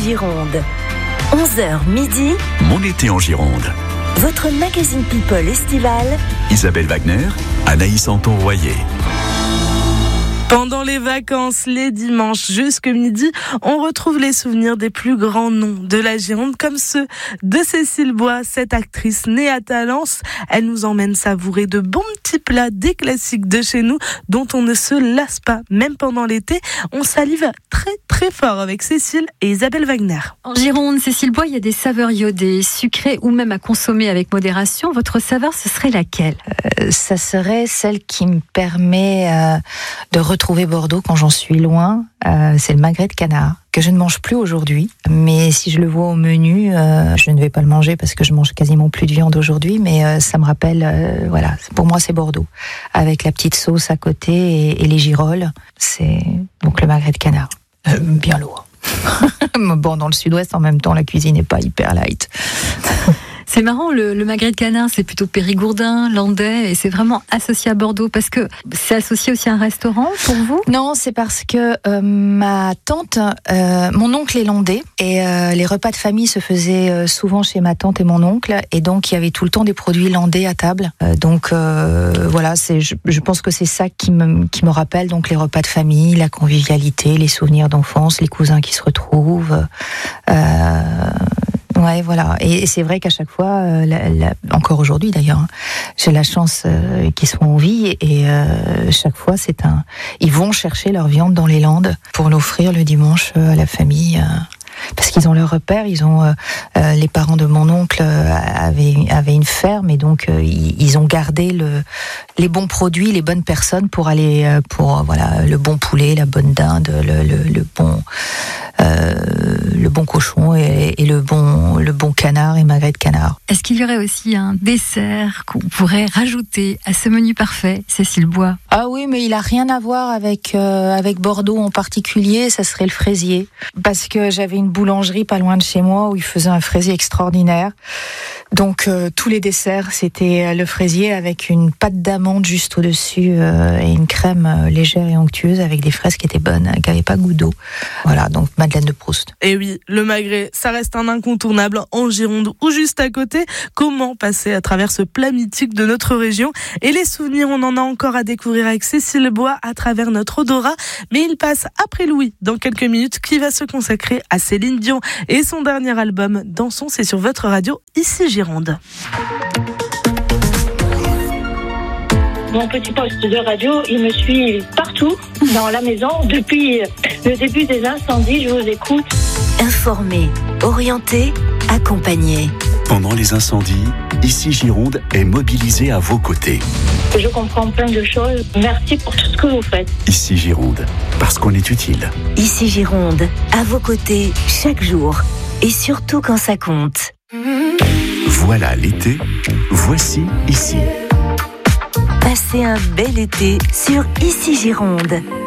Gironde. 11h midi. Mon été en Gironde. Votre magazine People estival. Isabelle Wagner, Anaïs Anton-Royer. Pendant les vacances, les dimanches jusqu'à midi, on retrouve les souvenirs des plus grands noms de la Gironde, comme ceux de Cécile Bois, cette actrice née à Talence. Elle nous emmène savourer de bons petits plats, des classiques de chez nous, dont on ne se lasse pas, même pendant l'été. On salive très très fort avec Cécile et Isabelle Wagner. En Gironde, Cécile Bois, il y a des saveurs iodées, sucrées ou même à consommer avec modération. Votre saveur, ce serait laquelle ? Ça serait celle qui me permet de retrouver Bordeaux quand j'en suis loin. C'est le magret de canard, que je ne mange plus aujourd'hui. Mais si je le vois au menu, je ne vais pas le manger parce que je mange quasiment plus de viande aujourd'hui. Mais ça me rappelle, voilà, pour moi c'est Bordeaux. Avec la petite sauce à côté et les girolles. C'est donc le magret de canard. Bien lourd. Bon, dans le sud-ouest, en même temps, la cuisine n'est pas hyper light. C'est marrant, le magret de canard, c'est plutôt périgourdin, landais, et c'est vraiment associé à Bordeaux, parce que c'est associé aussi à un restaurant pour vous ? Non, c'est parce que ma tante, mon oncle est landais, et les repas de famille se faisaient souvent chez ma tante et mon oncle, et donc il y avait tout le temps des produits landais à table. Donc voilà, je pense que c'est ça qui me rappelle donc les repas de famille, la convivialité, les souvenirs d'enfance, les cousins qui se retrouvent. Ouais, voilà. Et c'est vrai qu'à chaque fois, encore aujourd'hui d'ailleurs, j'ai la chance qu'ils soient en vie et chaque fois ils vont chercher leur viande dans les Landes pour l'offrir le dimanche à la famille. Parce qu'ils ont leur repère, les parents de mon oncle avaient une ferme et donc ils ont gardé les bons produits, les bonnes personnes pour aller voilà le bon poulet, la bonne dinde, le bon cochon et le bon canard et magret de canard. Est-ce qu'il y aurait aussi un dessert qu'on pourrait rajouter à ce menu parfait, Cécile Bois ? Ah oui, mais il a rien à voir avec Bordeaux en particulier, ça serait le fraisier. Parce que j'avais une boulangerie pas loin de chez moi où ils faisaient un fraisier extraordinaire. Donc tous les desserts, c'était le fraisier avec une pâte d'amande juste au-dessus et une crème légère et onctueuse avec des fraises qui étaient bonnes, qui n'avaient pas goût d'eau. Voilà, donc Madeleine de Proust. Et oui, le magret, ça reste un incontournable en Gironde ou juste à côté. Comment passer à travers ce plat mythique de notre région ? Et les souvenirs, on en a encore à découvrir avec Cécile Bois à travers notre odorat. Mais il passe après Louis dans quelques minutes qui va se consacrer à Céline Dion et son dernier album Dansons, c'est sur votre radio ici Gironde. Mon petit poste de radio, il me suit partout dans la maison. Depuis le début des incendies, je vous écoute. Informé, orienté, accompagné. Pendant les incendies, ici Gironde est mobilisée à vos côtés. Je comprends plein de choses. Merci pour tout ce que vous faites. Ici Gironde, parce qu'on est utile. Ici Gironde, à vos côtés, chaque jour. Et surtout quand ça compte. Voilà l'été, voici ici. Passez un bel été sur Ici Gironde.